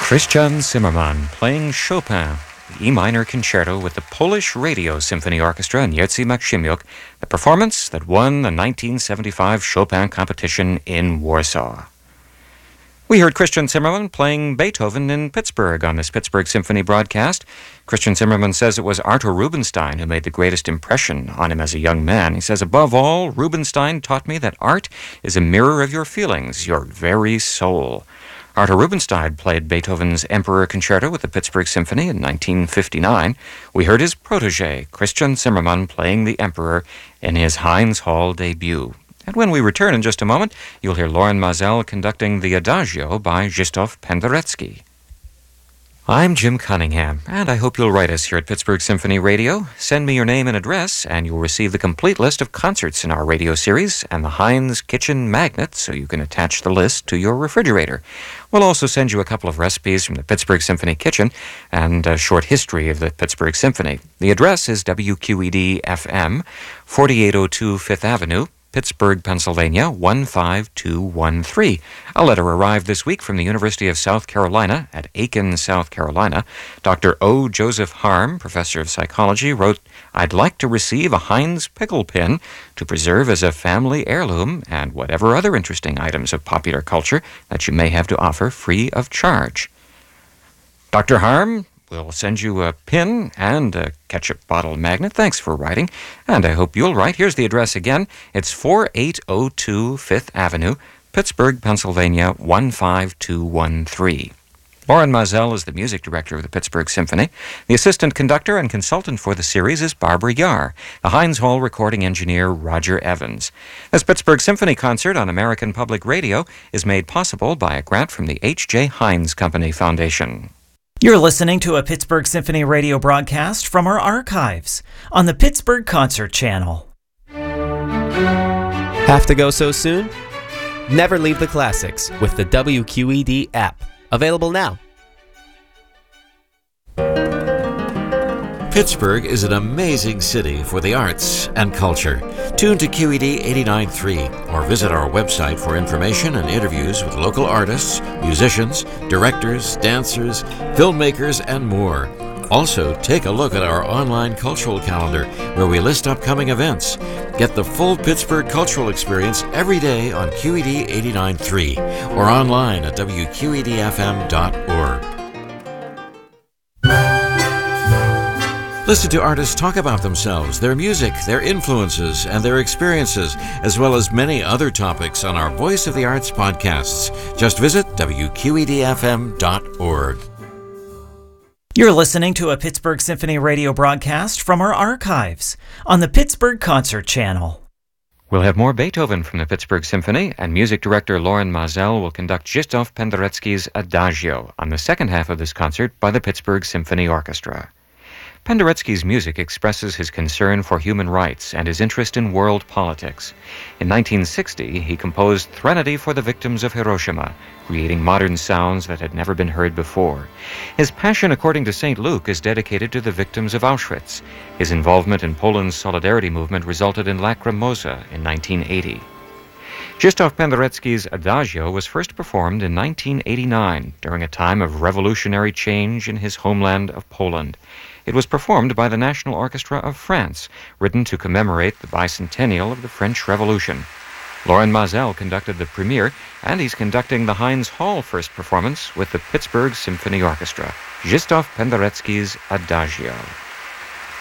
Christian Zimmermann playing Chopin, the E minor concerto with the Polish Radio Symphony Orchestra and Jerzy Maksymyuk, the performance that won the 1975 Chopin competition in Warsaw. We heard Christian Zimmermann playing Beethoven in Pittsburgh on this Pittsburgh Symphony broadcast. Christian Zimmermann says it was Artur Rubinstein who made the greatest impression on him as a young man. He says, above all, Rubinstein taught me that art is a mirror of your feelings, your very soul. Artur Rubinstein played Beethoven's Emperor Concerto with the Pittsburgh Symphony in 1959. We heard his protege, Christian Zimmermann, playing the Emperor in his Heinz Hall debut. And when we return in just a moment, you'll hear Loren Maazel conducting the Adagio by Zdzisław Penderecki. I'm Jim Cunningham, and I hope you'll write us here at Pittsburgh Symphony Radio. Send me your name and address, and you'll receive the complete list of concerts in our radio series and the Heinz Kitchen Magnet, so you can attach the list to your refrigerator. We'll also send you a couple of recipes from the Pittsburgh Symphony Kitchen and a short history of the Pittsburgh Symphony. The address is WQED-FM, 4802 Fifth Avenue, Pittsburgh, Pennsylvania, 15213. A letter arrived this week from the University of South Carolina at Aiken, South Carolina. Dr. O. Joseph Harm, professor of psychology, wrote, I'd like to receive a Heinz pickle pin to preserve as a family heirloom and whatever other interesting items of popular culture that you may have to offer free of charge. Dr. Harm, we'll send you a pin and a ketchup bottle magnet. Thanks for writing, and I hope you'll write. Here's the address again. It's 4802 Fifth Avenue, Pittsburgh, Pennsylvania, 15213. Loren Maazel is the music director of the Pittsburgh Symphony. The assistant conductor and consultant for the series is Barbara Yar. The Heinz Hall recording engineer, Roger Evans. This Pittsburgh Symphony concert on American Public Radio is made possible by a grant from the H.J. Heinz Company Foundation. You're listening to a Pittsburgh Symphony radio broadcast from our archives on the Pittsburgh Concert Channel. Have to go so soon? Never leave the classics with the WQED app. Available now. Pittsburgh is an amazing city for the arts and culture. Tune to QED 89.3 or visit our website for information and interviews with local artists, musicians, directors, dancers, filmmakers, and more. Also, take a look at our online cultural calendar where we list upcoming events. Get the full Pittsburgh cultural experience every day on QED 89.3 or online at WQEDFM.org. Listen to artists talk about themselves, their music, their influences, and their experiences, as well as many other topics on our Voice of the Arts podcasts. Just visit WQEDFM.org. You're listening to a Pittsburgh Symphony radio broadcast from our archives on the Pittsburgh Concert Channel. We'll have more Beethoven from the Pittsburgh Symphony, and music director Loren Maazel will conduct Zdzisław Penderecki's Adagio on the second half of this concert by the Pittsburgh Symphony Orchestra. Penderecki's music expresses his concern for human rights and his interest in world politics. In 1960, he composed Threnody for the Victims of Hiroshima, creating modern sounds that had never been heard before. His Passion According to St. Luke is dedicated to the victims of Auschwitz. His involvement in Poland's Solidarity movement resulted in Lacrimosa in 1980. Zdzisław Penderecki's Adagio was first performed in 1989 during a time of revolutionary change in his homeland of Poland. It was performed by the National Orchestra of France, written to commemorate the bicentennial of the French Revolution. Loren Maazel conducted the premiere, and he's conducting the Heinz Hall first performance with the Pittsburgh Symphony Orchestra. Zdzisław Penderecki's Adagio.